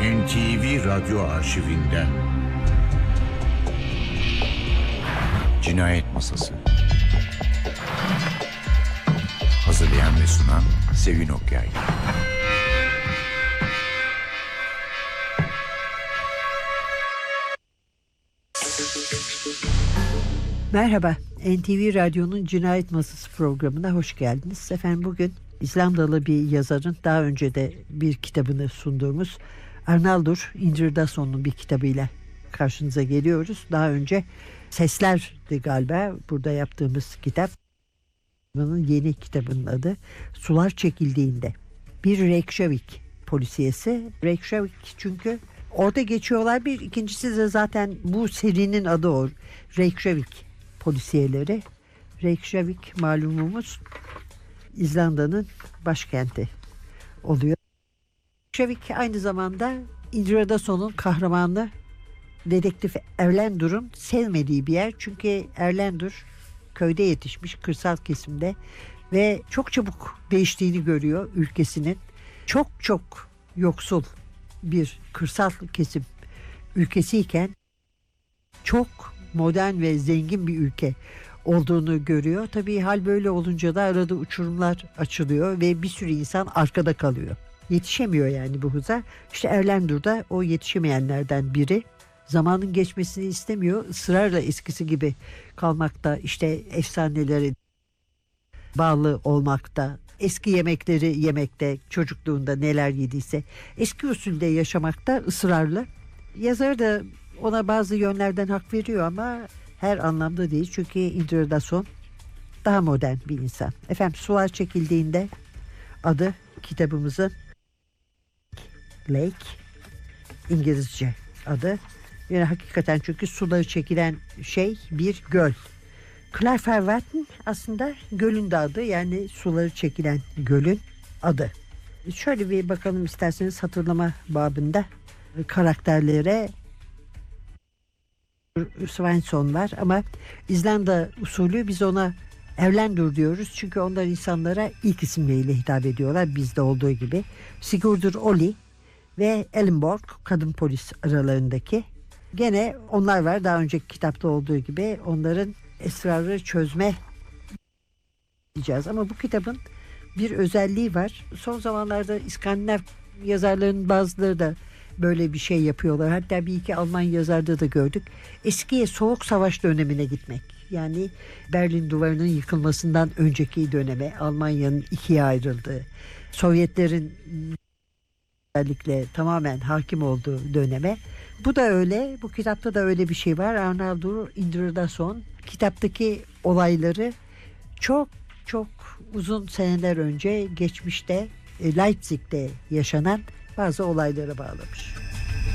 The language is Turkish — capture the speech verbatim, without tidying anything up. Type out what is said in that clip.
N T V Radyo Arşivinde Cinayet Masası. Hazırlayan ve sunan Sevin Okyay. Merhaba, N T V Radyo'nun Cinayet Masası programına hoş geldiniz. Efendim bugün İzlandalı bir yazarın daha önce de bir kitabını sunduğumuz Arnaldur Indridason'un bir kitabıyla karşınıza geliyoruz. Daha önce Sesler'di galiba burada yaptığımız kitap. Bunun yeni kitabının adı Sular Çekildiğinde. Bir Reykjavik polisiyesi. Reykjavik çünkü orada geçiyorlar. Bir ikincisi de zaten bu serinin adı o. Reykjavik polisiyeleri. Reykjavik malumumuz İzlanda'nın başkenti oluyor. Reykjavik aynı zamanda Indridason'un kahramanı dedektif Erlendur'un sevmediği bir yer. Çünkü Erlendur köyde yetişmiş, kırsal kesimde ve çok çabuk değiştiğini görüyor ülkesinin. Çok çok yoksul bir kırsal kesim ülkesiyken çok modern ve zengin bir ülke olduğunu görüyor. Tabii hal böyle olunca da arada uçurumlar açılıyor ve bir sürü insan arkada kalıyor. Yetişemiyor yani bu hıza. İşte Erlendur da o yetişemeyenlerden biri. Zamanın geçmesini istemiyor. Israrla eskisi gibi kalmakta, işte efsanelere bağlı olmakta, eski yemekleri yemekte, çocukluğunda neler yediyse eski usulde yaşamakta ısrarlı. Yazar da ona bazı yönlerden hak veriyor ama her anlamda değil. Çünkü Indridason daha modern bir insan. Efendim Sular Çekildiğinde adı kitabımızın Lake, İngilizce adı. Yani hakikaten çünkü suları çekilen şey bir göl. Klavervatten aslında gölün de adı, yani suları çekilen gölün adı. Şöyle bir bakalım isterseniz hatırlama babında karakterlere. Svensson var ama İzlanda usulü biz ona Erlendur diyoruz. Çünkü onlar insanlara ilk isimleriyle hitap ediyorlar, bizde olduğu gibi. Sigurdur Oli ve Elinborg kadın polis aralarındaki. Gene onlar var, daha önceki kitapta olduğu gibi onların esrarı çözme diyeceğiz. Ama bu kitabın bir özelliği var. Son zamanlarda İskandinav yazarların bazıları da böyle bir şey yapıyorlar. Hatta bir iki Alman yazarda da gördük. Eskiye Soğuk Savaş dönemine gitmek. Yani Berlin Duvarı'nın yıkılmasından önceki döneme, Almanya'nın ikiye ayrıldığı, Sovyetlerin özellikle tamamen hakim olduğu döneme. Bu da öyle. Bu kitapta da öyle bir şey var. Arnaldur Indridason kitaptaki olayları çok çok uzun seneler önce geçmişte Leipzig'te yaşanan bazı olaylara bağlamış.